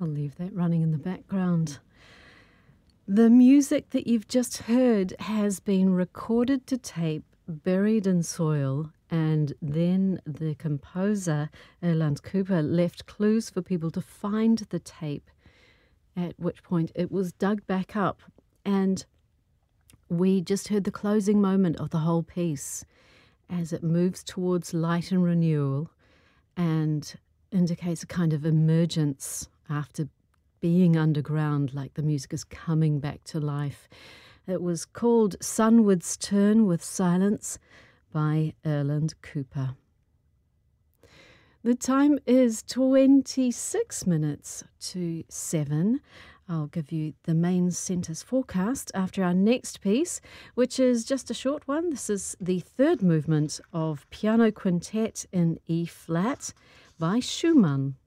I'll leave that running in the background. The music that you've just heard has been recorded to tape, buried in soil, and then the composer, Erland Cooper, left clues for people to find the tape, at which point it was dug back up. And we just heard the closing moment of the whole piece as it moves towards light and renewal and indicates a kind of emergence after being underground, like the music is coming back to life. It was called Sunward's Turn with Silence by Erland Cooper. The time is 26 minutes to 7. I'll give you the main centre's forecast after our next piece, which is just a short one. This is the third movement of Piano Quintet in E-flat by Schumann.